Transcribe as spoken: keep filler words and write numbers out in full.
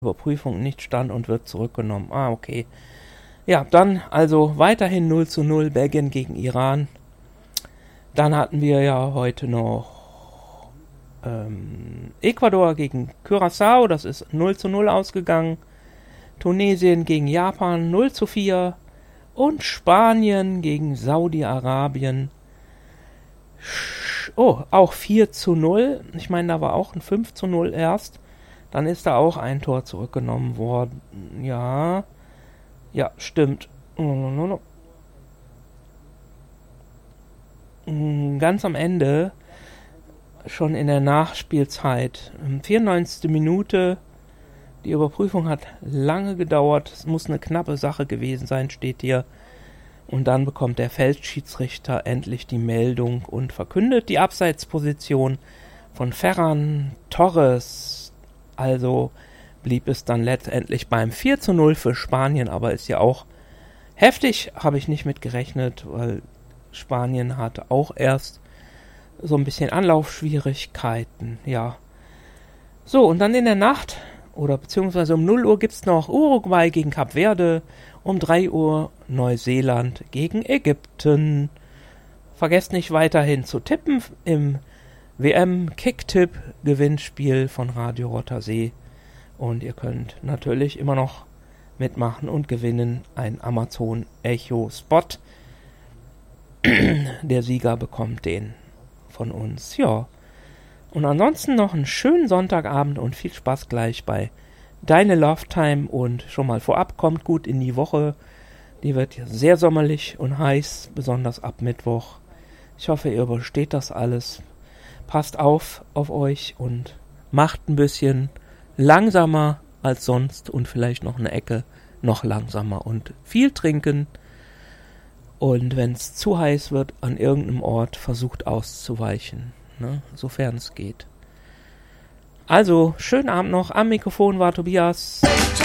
Überprüfung nicht stand und wird zurückgenommen. Ah, okay. Ja, dann also weiterhin null zu null Belgien gegen Iran. Dann hatten wir ja heute noch ähm, Ecuador gegen Curaçao, das ist null zu null ausgegangen. Tunesien gegen Japan null zu vier. Und Spanien gegen Saudi-Arabien. Oh, auch vier zu null. Ich meine, da war auch ein fünf zu null erst. Dann ist da auch ein Tor zurückgenommen worden. Ja. Ja, stimmt. Ganz am Ende, schon in der Nachspielzeit, vierundneunzigste Minute, die Überprüfung hat lange gedauert. Es muss eine knappe Sache gewesen sein, steht hier. Und dann bekommt der Feldschiedsrichter endlich die Meldung und verkündet die Abseitsposition von Ferran Torres. Also blieb es dann letztendlich beim vier zu null für Spanien, aber ist ja auch heftig, habe ich nicht mit gerechnet, weil Spanien hatte auch erst so ein bisschen Anlaufschwierigkeiten, ja. So, und dann in der Nacht, oder beziehungsweise um null Uhr gibt es noch Uruguay gegen Kap Verde, um drei Uhr Neuseeland gegen Ägypten. Vergesst nicht weiterhin zu tippen im W M-Kicktipp-Gewinnspiel von Radio Rottersee. Und ihr könnt natürlich immer noch mitmachen und gewinnen ein Amazon Echo Spot. Der Sieger bekommt den von uns. Ja. Und ansonsten noch einen schönen Sonntagabend und viel Spaß gleich bei Deine Love Time. Und schon mal vorab, kommt gut in die Woche. Die wird ja sehr sommerlich und heiß, besonders ab Mittwoch. Ich hoffe, ihr übersteht das alles. Passt auf auf euch und macht ein bisschen langsamer als sonst und vielleicht noch eine Ecke noch langsamer und viel trinken. Und wenn es zu heiß wird an irgendeinem Ort, versucht auszuweichen, ne, sofern es geht. Also, schönen Abend noch. Am Mikrofon war Tobias.